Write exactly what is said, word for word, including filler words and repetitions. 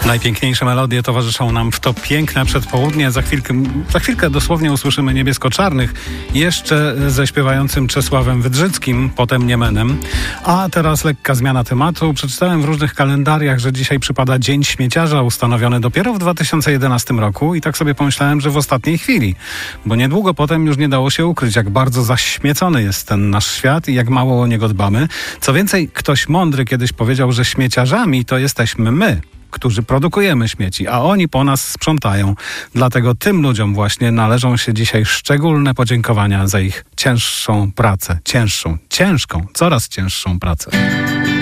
Najpiękniejsze melodie towarzyszą nam w to piękne przedpołudnie. Za chwilkę, za chwilkę dosłownie usłyszymy Niebiesko-Czarnych, jeszcze ze śpiewającym Czesławem Wydrzyckim, potem Niemenem. A teraz lekka zmiana tematu. Przeczytałem w różnych kalendariach, że dzisiaj przypada Dzień Śmieciarza, ustanowiony dopiero w dwa tysiące jedenastym roku i tak sobie pomyślałem, że w ostatniej chwili, bo niedługo potem już nie dało się ukryć, jak bardzo zaśmiecony jest ten nasz świat i jak mało o niego dbamy. Co więcej, ktoś mądry kiedyś powiedział, że śmieciarzami to jesteśmy my, którzy produkujemy śmieci, a oni po nas sprzątają. Dlatego tym ludziom właśnie należą się dzisiaj szczególne podziękowania za ich cięższą pracę. Cięższą, ciężką, coraz cięższą pracę.